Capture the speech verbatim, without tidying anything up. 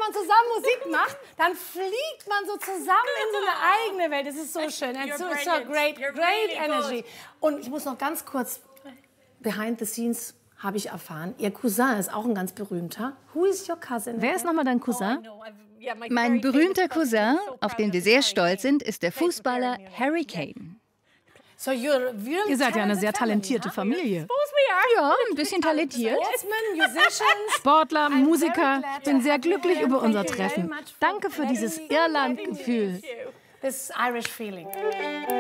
man zusammen Musik macht, dann fliegt man so zusammen in so eine eigene Welt. Das ist so schön. It's so, it's so great, great energy. Und ich muss noch ganz kurz, behind the scenes habe ich erfahren, Ihr Cousin ist auch ein ganz berühmter. Who is your cousin? Wer ist nochmal dein Cousin? Mein berühmter Cousin, auf den wir sehr stolz sind, ist der Fußballer Harry Kane. So you're really Ihr seid ja eine talented sehr talentierte family, Familie. Ja, ein bisschen talentiert. huh? Sportsmen, musicians. Sportler, I'm Musiker, very glad bin to sehr have you glücklich here. über unser Thank you very Treffen. much for Danke für dieses letting- Irland-Gefühl. This Irish feeling.